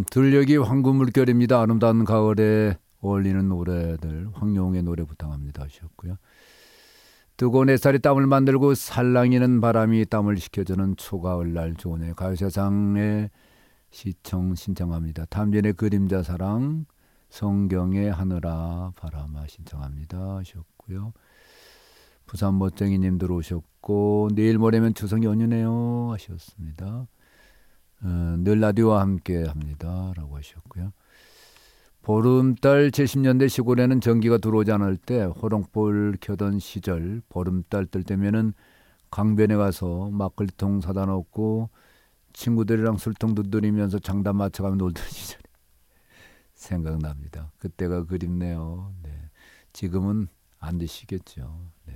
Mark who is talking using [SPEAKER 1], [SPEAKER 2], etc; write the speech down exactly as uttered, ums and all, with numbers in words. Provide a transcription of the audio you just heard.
[SPEAKER 1] 들녘이 황금 물결입니다. 아름다운 가을에 어울리는 노래들 황영웅의 노래 부탁합니다 하셨고요. 뜨거운 햇살이 땀을 만들고 살랑이는 바람이 땀을 식혀주는 초가을날 좋으네. 가요세상에 시청 신청합니다. 탐진의 그림자 사랑, 성경의 하늘아 바람아 신청합니다 하셨고요. 부산 멋쟁이님 들어오셨고 내일 모레면 추석 연휴네요 하셨습니다. 어, 늘 라디오와 함께 합니다 라고 하셨고요. 보름달 칠십 년대 시골에는 전기가 들어오지 않을 때 호롱불 켜던 시절, 보름달 뜰 때면은 강변에 가서 막걸리통 사다 놓고 친구들이랑 술통 두드리면서 장단 맞춰가며 놀던 시절이 생각납니다. 그때가 그립네요. 네. 지금은 안 드시겠죠. 네.